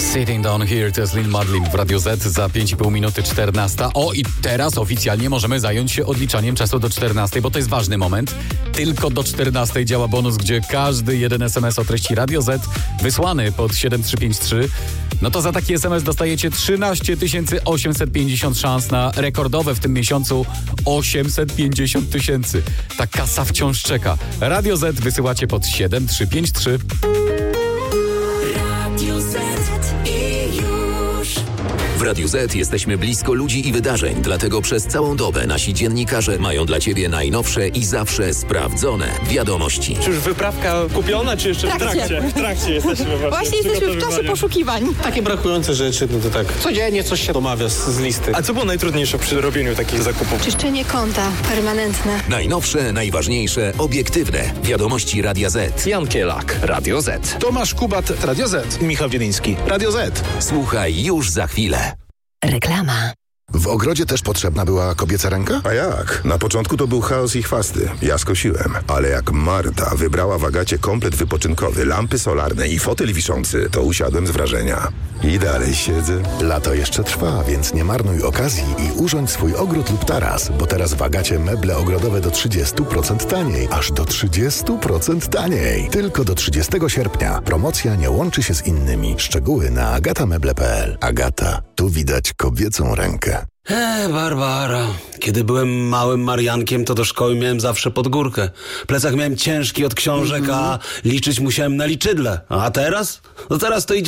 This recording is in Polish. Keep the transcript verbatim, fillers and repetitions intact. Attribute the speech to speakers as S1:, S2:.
S1: Sitting Down Here to jest Lynn Marlin w Radio Z za pięć i pół minuty czternasta. O, i teraz oficjalnie możemy zająć się odliczaniem czasu do czternastej, bo to jest ważny moment. Tylko do czternastej działa bonus, gdzie każdy jeden es em es o treści Radio Z wysłany pod siedem trzy pięć trzy, no to za taki es em es dostajecie trzynaście tysięcy osiemset pięćdziesiąt szans na rekordowe w tym miesiącu osiemset pięćdziesiąt tysięcy. Ta kasa wciąż czeka. Radio Z wysyłacie pod siedem trzy pięć trzy.
S2: W Radiu Z jesteśmy blisko ludzi i wydarzeń, dlatego przez całą dobę nasi dziennikarze mają dla Ciebie najnowsze i zawsze sprawdzone wiadomości.
S3: Czy już wyprawka kupiona, czy jeszcze w trakcie? W trakcie, w trakcie jesteśmy właśnie.
S4: Właśnie jesteśmy w czasie poszukiwań.
S5: Takie brakujące rzeczy, no to tak codziennie coś się domawia z, z listy.
S3: A co było najtrudniejsze przy robieniu takich zakupów?
S4: Czyszczenie konta permanentne.
S2: Najnowsze, najważniejsze, obiektywne wiadomości Radia Z.
S5: Jan Kielak, Radio Z.
S6: Tomasz Kubat, Radio Z.
S5: Michał Wieliński, Radio Z.
S2: Słuchaj już za chwilę.
S7: Reklama.
S8: W ogrodzie też potrzebna była kobieca ręka?
S9: A jak? Na początku to był chaos i chwasty. Ja skosiłem. Ale jak Marta wybrała w Agacie komplet wypoczynkowy, lampy solarne i fotel wiszący, to usiadłem z wrażenia. I dalej siedzę.
S8: Lato jeszcze trwa, więc nie marnuj okazji i urządź swój ogród lub taras, bo teraz w Agacie meble ogrodowe do trzydzieści procent taniej. Aż do trzydzieści procent taniej. Tylko do trzydziestego sierpnia. Promocja nie łączy się z innymi. Szczegóły na agatameble kropka pe el. Agata. Tu widać kobiecą rękę.
S10: E, Barbara. Kiedy byłem małym Mariankiem, to do szkoły miałem zawsze pod górkę. Plecak miałem ciężki od książek, a liczyć musiałem na liczydle. A teraz? No teraz to idzie